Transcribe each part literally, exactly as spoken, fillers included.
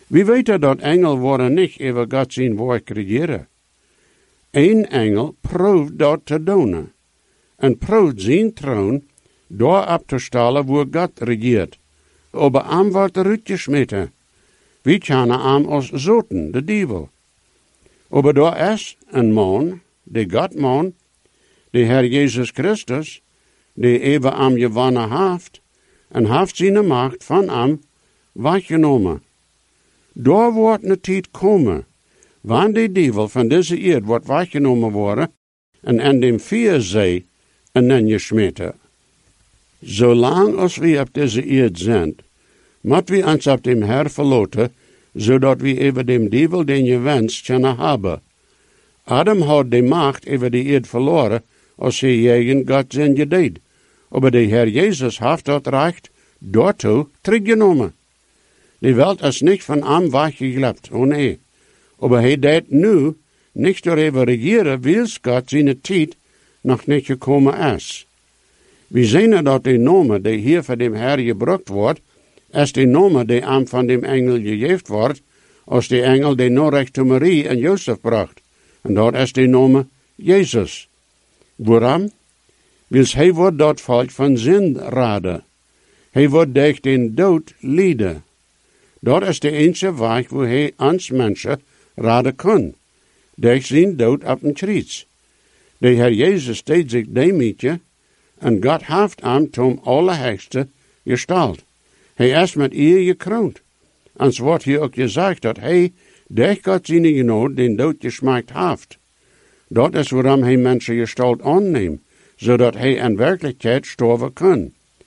We weten dat engel worden niet over God zijn werk regieren. Een engel proeft dat te doen. En proeft zijn troon door op te stellen waar God regiert. Aber am wordt eruit gesmeten. We kennen am als zoten, de duivel. Aber daar is een man, de Godman, de Heer Jezus Christus, die even am gewonnen heeft, en heeft zijn macht van am weggenomen. Daar wordt een tijd komen, wanneer de duivel van deze eerd wordt weggenomen worden, en in dem Vierzee en dan gesmeten. Zolang als we op deze eerd zijn, moet we ons op dem Herr verlaten, zodat we even dem duivel den je wenst kunnen hebben. Adam had de macht over de eerd verloren, als hij tegen God zijn gedeed. Maar de Heer Jezus heeft dat recht daartoe teruggenomen. De welt is niet van hem weggeglept, oh nee. Maar hij deed nu niet door even regeren, wils God zijn tijd nog niet gekomen is. We zien dat de naam die hier van dem Herr gebruikt wordt, is de naam die hem van dem engel gegeven wordt, als de engel die Norecht to Marie en Jozef bracht. En dat is de naam Jezus. Waarom? Wils hij wordt dat volk van zin raden. Hij wordt durch den dood lijden. Dat is de enige weg waar hij ons mensen raden kan. Durch zijn dood op een kruis. De Heer Jezus deed zich demetje, en God heeft hem tom allerhegste gesteld. Hij is met eer gekroond. En zo wordt hier ook gezegd dat hij, durch God zijn genade, den dood gesmaakt heeft. Dat is waarom hij mensen gestalt aanneemt, zodat hij in werkelijkheid sterven kan.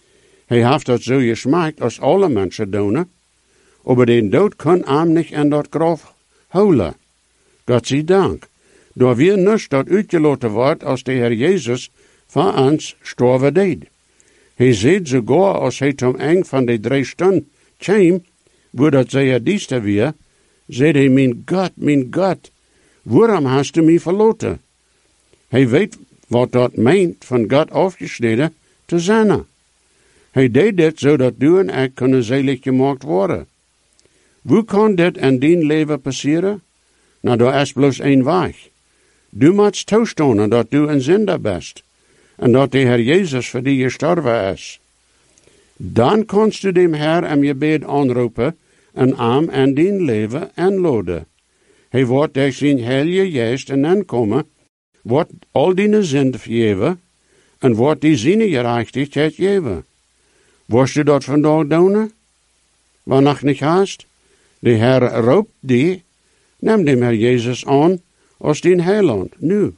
Hij heeft dat zo gesmaakt als alle mensen doen, maar den dood kan hem niet in dat graf houden. God zij dank. Door weer niets dat uitgelaten wordt als de Heer Jezus van ons sterven deed. Hij ziet sogar als hij tom eng van de drie stunden kwam, wo dat zij dieste weer, zei hij, mijn God, mijn God, waarom hast du mij verlaten? Hij weet wat dat meent van God afgesneden te zijn. Hij deed dit zodat du en ik kunnen zelig gemaakt worden. Hoe kan dit in dien leven passeren? Nou, daar is bloos één weg. Du moet toestaan dat du een zinder bent. En dat de Heer Jezus voor die gestorven is. Dan kannst du dem Herr om je bed aanroepen en am en dien leven inladen. Hij wordt durch zijn heilige geest en aankomen, wordt al die zinde vergeven en wordt die zijn gerechtigheid geven. Worst du dat vandaag doen? Waar nog niet haast? De Heer roept die, neem dem Heer Jezus aan als den heiland, nu.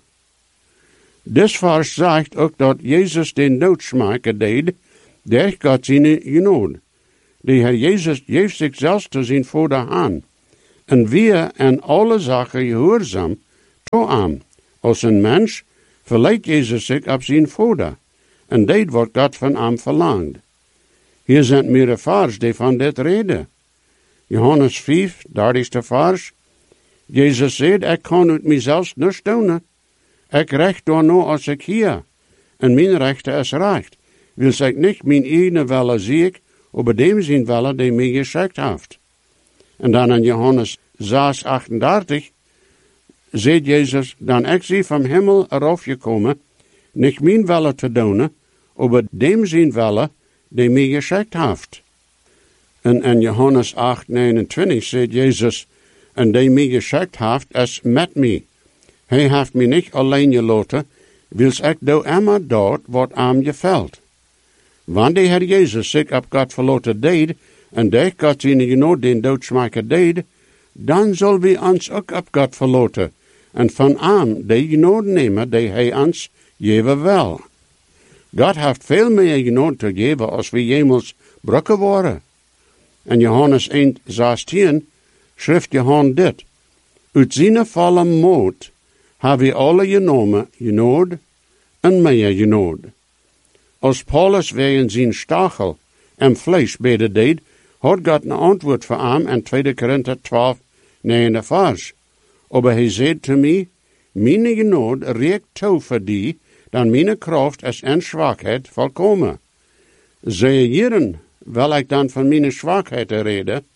Dit vers zegt ook dat Jezus den dood smaken deed, durch God zijn genade. De Heer Jezus geeft zichzelf te zijn vader aan. En wir in alle zaken gehoorzaam toe hem. Als een mens verleidt Jezus zich op zijn vader. En deed wat God van hem verlangt. Hier zijn meerdere vers die van dit reden. Johannes vijf, dertigste vers. Jezus zegt, ik kan uit mezelf niets doen. Ik recht door nou als ik hier. En mijn rechte is recht. Wil ik niet mijn eigen wille zie ik, maar dem zijn wille die mij geschikt heeft. En dan in Johannes zes, achtendertig, zegt Jezus, dan ik zie van hemel eraf gekomen, niet mijn wille te doen, maar dem zijn wille die mij geschikt heeft. En in Johannes acht, negenentwintig zegt Jezus, en die mij geschikt heeft, is met mij. Hij heeft mij niet alleen gelaten, wils ik doe immer dat wat hem gefällt. Wanneer de Heer Jezus zich op God verlaten deed, en durch God zijn genade den dood smaken deed, dan zullen we ons ook op God verlaten, en van hem de genade nemen die hij ons geven wil. God heeft veel meer genade te geven als we jemals brukken worden. In Johannes één, zestien schrift Johannes dit, uit zijn volle moed hebben we alle genomen genade en meer genade. Als Paulus wegen zijn stachel en vlees beden deed, had God een antwoord voor hem in tweede Korinther twaalf, negende vers. Aber hij zei te mij, mijn genade reikt toe voor die, dan mijn kracht is in zwakheid volkomen. Zij hierin wil ik dan van mijn zwakheid reden,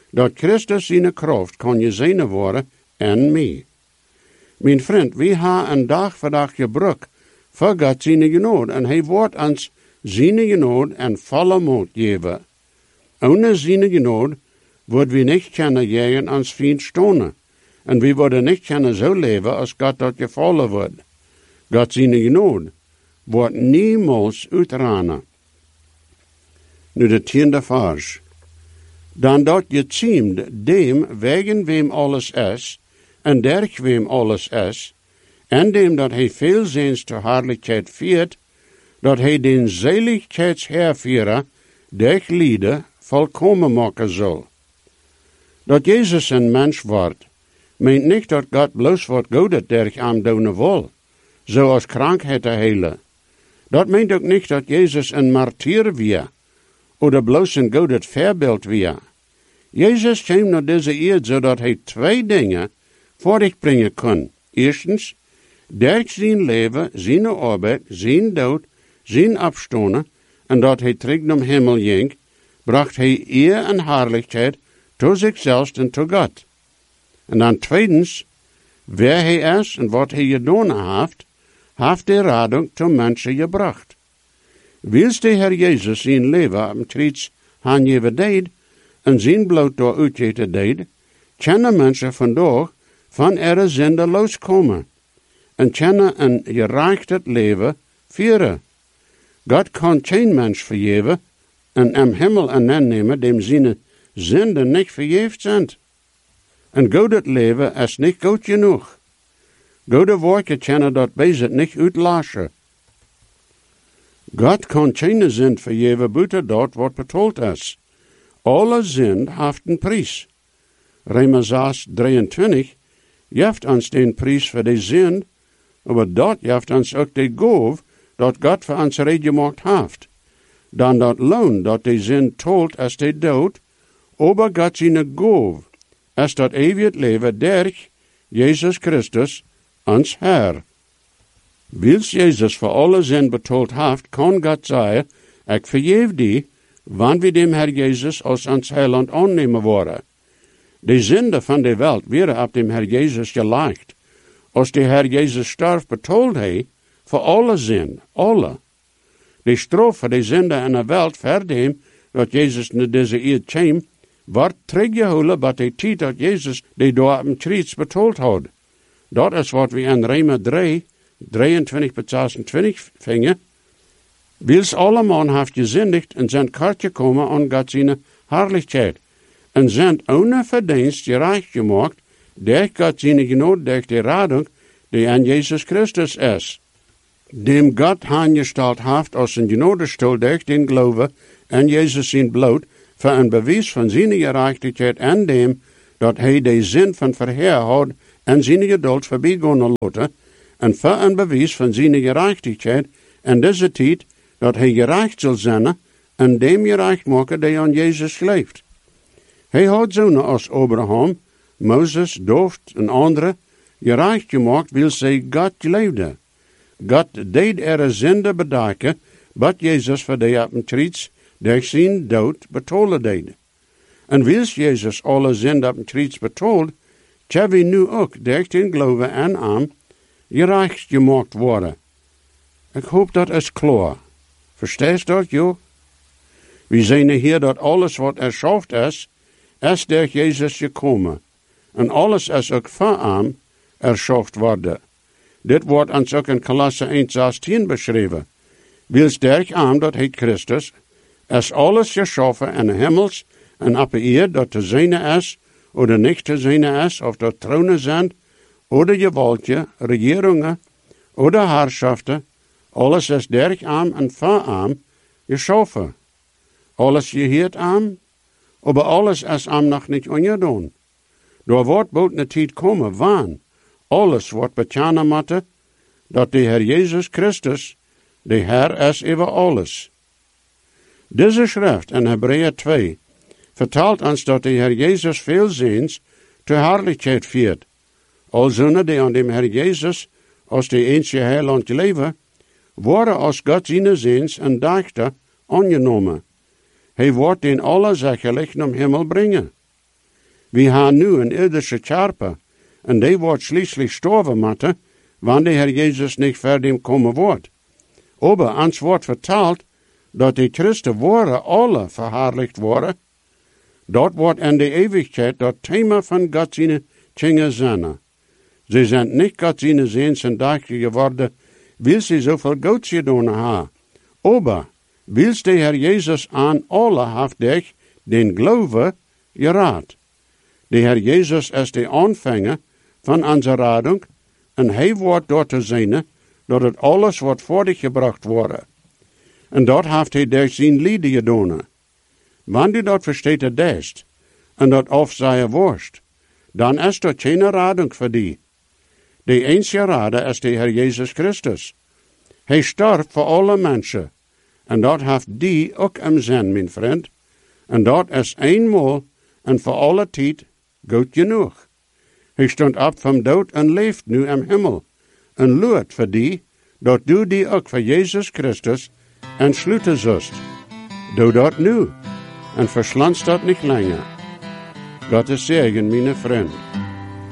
dat Christus zijn kracht kan gezien worden en mij. Mijn vriend, we hebben een dag voor dag gebruik voor God zijn genade, en hij wordt ons zijn genade en volle moed geven. Ohne zijn genade worden we niet kunnen jagen ans vriend stonen, en we worden niet kunnen zo leven als God dat gevallen wordt. God zijn genade wordt niemals uitranen. Nu de tiende vers. Dan dat je ziemt dem wegen wem alles is, en derg wem alles is, en dem dat hij veelzins ter hartelijkheid viert, dat hij den zeligheidshervierer der lieden volkomen maken zal. Dat Jezus een mens wordt, meent niet dat God bloos wat godet derg aan doen wil, zoals krankheid te helen. Dat meent ook niet dat Jezus een martyr weer, oder bloos een godet voorbeeld weer. Jezus kwam naar deze eerd zodat hij twee dingen voor zich brengen kon. Eerstens, derg zijn leven, zijn arbeid, zijn dood, zijn afstonen, en dat hij terug naar hemel ging, bracht hij eer en heerlijkheid tot zichzelf en tot God. En dan tweedens, wer hij is en wat hij gedaan heeft, heeft de radung tot mensen gebracht. Wils de Heer Jezus zijn leven am triets aangeven deed, en zijn bloed door uitgeten deed, kunnen mensen vandaag van ihre zonde loskomen, en kunnen een gerecht leven vieren. God kan geen mens vergeven, en am Himmel aannemen dem zijn zonde niet vergeefd zijn. En God het leven is niet goed genoeg. Gode werken kunnen dat bezit niet uitlachen. God kan geen zin vergeven buiten dat wat betoeld is. Alle zin heeft een prijs. Römer zes drieëntwintig geeft ons den prijs voor de zin, maar dat geeft ons ook de goof dat God voor ons reed gemaakt heeft. Dan dat loon dat de zin tolt als de dood, aber God zijn goof, als dat eeuwig leven derg Jezus Christus, ons Herr. Wils Jezus voor alle zin betoeld heeft, kan God zeggen, ik vergeef die, wanneer we dem Herr Jezus als ons heiland aannemen worden. De zonde van de wereld werden op dem Herr Jezus gelegd. Als de Herr Jezus stierf, betoeld hij voor alle zin, alle. De straf voor de zonde in de wereld voor dem dat Jezus naar deze eerd kwam, wordt teruggehouden bij de tijd dat Jezus de door op het kruis betoeld had. Dat is wat we in Römer drie, drieëntwintig tot zesentwintig vingen. Wils allemaal heeft gezündigd en zijn kort gekomen aan God zijn heerlijkheid. En zijn ohne verdienst gerecht gemaakt, door God zijn genade, door de radung, die aan Jezus Christus is. Dem God aangesteld heeft als een genadestoel door den geloven en Jezus zijn bloed, voor een bewijs van zijn gerechtigheid en dem, dat hij de zin van verheer had en zijn geduld voorbijgaan laten, en voor een bewijs van zijn gerechtigheid en deze tijd, dat hij gerecht zal zijn en dem gerecht maken die aan Jezus leeft. Hij had zonen als Abraham, Mozes, David en anderen gerecht gemaakt, wil zij God leefde. God deed er zonde bedaken, wat Jezus voor de op een kruis door zijn dood betolen deed. En wils Jezus alle zonde op een kruis betoeld, kunnen we nu ook door den geloven en aan gerecht gemaakt worden. Ik hoop dat is klaar. Versteest dat, joh? We zien hier dat alles wat erschaft is, is door Jezus gekomen. En alles is ook van hem erschaft worden. Dit wordt ons ook in Kolosse één zestien beschreven. Wils durch hem, dat heet Christus, is alles geschaffen in de hemels en op de eerd dat te zien is, of niet te zien is, of dat tronen zijn, oder gewaltje, regeringen, oder herrschaften, alles is durch hem en van hem geschaffen. Alles geheert hem, aber alles is hem nog niet ongedaan. Door wordt boven de tijd komen, waan, alles wordt bekennen moeten, dat de Heer Jezus Christus, de Heer is over alles. Deze schrift in Hebreeën twee vertelt ons dat de Heer Jezus veelzins te heerlijkheid viert. Al zonen die aan dem Heer Jezus als de eensje heiland leven, worden als God zijn zins en dachten aangenomen. Hij wordt in alle zekerlijk naar hemel brengen. We haben nu een irdische Charpe, en die wordt schließlich sterven moeten, wanneer de Herr Jezus niet verder komen wordt. Aber ans wordt vertaald, dat de Christen worden alle verhaarlijkt worden. Dat wordt in de eeuwigheid dat thema van God zijn tjinge zijn. Ze zijn niet God zijn zins en dagen geworden, wil ze zoveel goeds gedaan hebben. Aber, wils de Herr Jezus aan alle haftig den Glaube geraad. De Herr Jezus is de aanvanger van onze radung, en hij wordt door te zijn, dat het alles wordt voortgebracht worden. En dat heeft hij door zijn lieden gedaan. Wanneer dat versteht het best, en dat auf zijn worst, dan is dat geen radung voor die. De enige rade is de Herr Jezus Christus. Hij starf voor alle mensen, en dat heeft die ook im zin, mijn vriend. En dat is eenmaal en voor alle tijd goed genoeg. Hij stond op van dood en leeft nu im Himmel. En loert voor die, dat du die ook voor Jezus Christus en sluiten zust. Doe dat nu, en verslanst dat niet langer. God is zegen, mijn vriend.